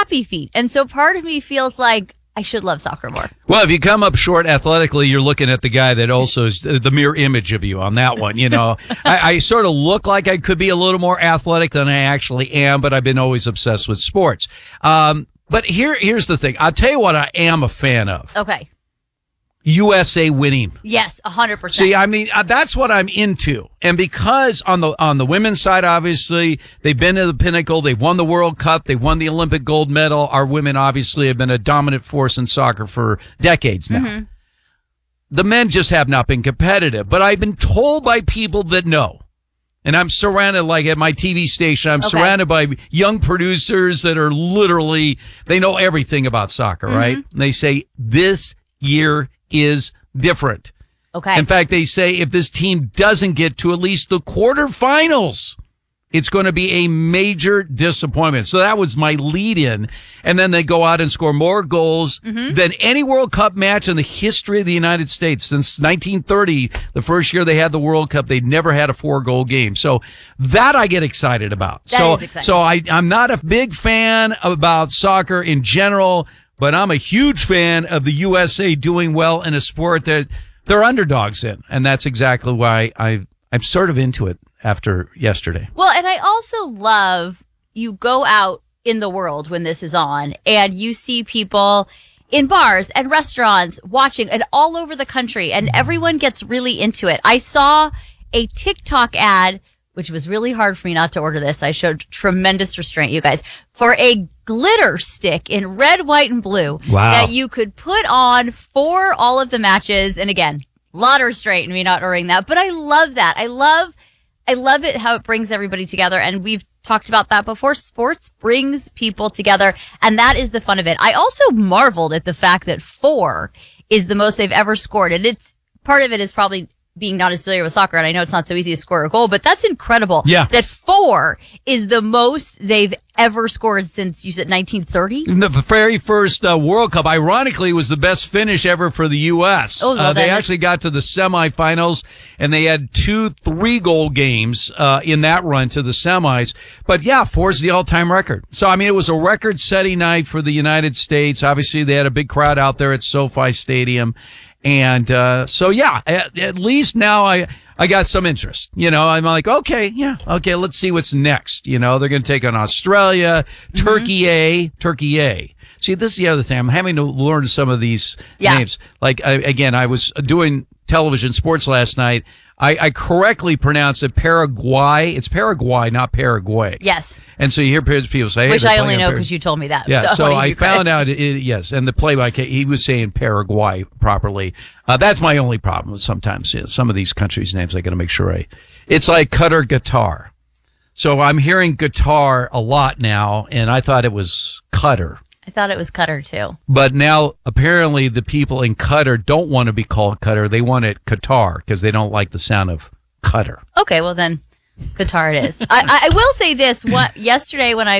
happy feet. And so part of me feels like I should love soccer more. Well, if you come up short athletically, you're looking at the guy that also is the mirror image of you on that one. You know, I sort of look like I could be a little more athletic than I actually am, but I've been always obsessed with sports. But here's the thing. I'll tell you what I am a fan of. Okay. USA winning. Yes, 100%. See, I mean, that's what I'm into. And because on the women's side, obviously, they've been to the pinnacle. They've won the World Cup. They've won the Olympic gold medal. Our women obviously have been a dominant force in soccer for decades now. Mm-hmm. The men just have not been competitive. But I've been told by people that know. And I'm surrounded, like at my TV station, I'm surrounded by young producers that are literally, they know everything about soccer, right? And they say, this year is different. Okay. In fact, they say if this team doesn't get to at least the quarterfinals, it's going to be a major disappointment. So that was my lead in. And then they go out and score more goals than any World Cup match in the history of the United States. Since 1930, the first year they had the World Cup, they'd never had a 4-goal game. So that I get excited about. That is exciting. So I'm not a big fan about soccer in general, but I'm a huge fan of the USA doing well in a sport that they're underdogs in. And that's exactly why I'm sort of into it after yesterday. Well, and I also love you go out in the world when this is on and you see people in bars and restaurants watching and all over the country and everyone gets really into it. I saw a TikTok ad, which was really hard for me not to order this. I showed tremendous restraint, you guys, for a glitter stick in red, white, and blue that you could put on for all of the matches. And again, a lot of restraint in me not ordering that, but I love that. I love it how it brings everybody together. And we've talked about that before. Sports brings people together, and that is the fun of it. I also marveled at the fact that 4 is the most they've ever scored. And it's part of it is probably being not as familiar with soccer, and I know it's not so easy to score a goal, but that's incredible. Yeah. That 4 is the most they've ever scored since, you said, 1930? The very first World Cup, ironically, was the best finish ever for the U.S. They actually got to the semifinals, and they had 2 3-goal games in that run to the semis. But, yeah, 4 is the all-time record. So, I mean, it was a record-setting night for the United States. Obviously, they had a big crowd out there at SoFi Stadium. And so, yeah, at least now I got some interest. You know, I'm like, okay, let's see what's next. You know, they're going to take on Australia, Turkey A. See, this is the other thing. I'm having to learn some of these names. Like, I was doing television sports last night. I correctly pronounced it Paraguay. It's Paraguay, not Paraguay. Yes. And so you hear people say, hey, which I only know because you told me that. Yeah, so I found out, yes, and the play-by-play, he was saying Paraguay properly. That's my only problem with sometimes some of these countries' names. I got to make sure it's like Qatar guitar. So I'm hearing guitar a lot now, and I thought it was Qatar. I thought it was Qatar too. But now apparently the people in Qatar don't want to be called Qatar. They want it Qatar because they don't like the sound of Qatar. Okay, well then Qatar it is. I will say this. Yesterday when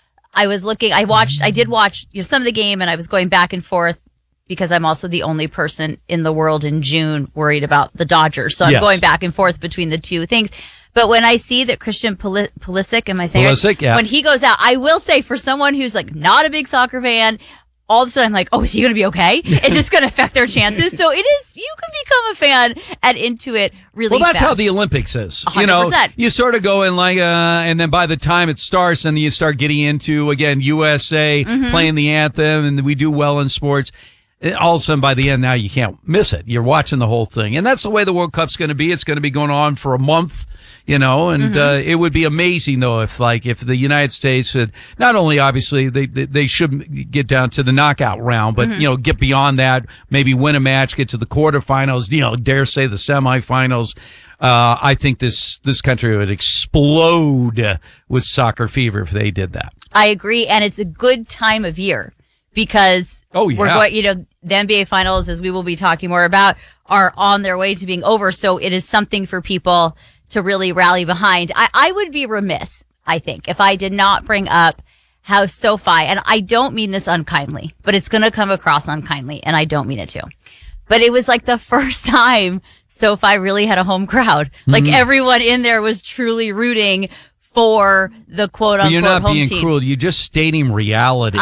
I was looking, I did watch some of the game, and I was going back and forth because I'm also the only person in the world in June worried about the Dodgers. So I'm going back and forth between the two things. But when I see that Christian Pulisic, am I saying Pulisic, yeah. When he goes out, I will say for someone who's like not a big soccer fan, all of a sudden I'm like, oh, is he going to be okay? Is this going to affect their chances? So it is, you can become a fan and into it really fast. Well, that's fast. how the Olympics is. 100%. You know, you sort of go in like, and then by the time it starts, and you start getting into, again, USA playing the anthem, and we do well in sports. All of a sudden, by the end, now you can't miss it. You're watching the whole thing. And that's the way the World Cup's going to be. It's going to be going on for a month, you know, and it would be amazing, though, if the United States had, not only, obviously, they should get down to the knockout round, but, you know, get beyond that, maybe win a match, get to the quarterfinals, you know, dare say the semifinals. I think this country would explode with soccer fever if they did that. I agree, and it's a good time of year. Because we're going, you know, the NBA finals, as we will be talking more about, are on their way to being over. So it is something for people to really rally behind. I would be remiss, I think, if I did not bring up how SoFi, and I don't mean this unkindly, but it's going to come across unkindly, and I don't mean it to. But it was like the first time SoFi really had a home crowd. Like everyone in there was truly rooting for the quote-unquote home team. You're not being cruel. You're just stating reality.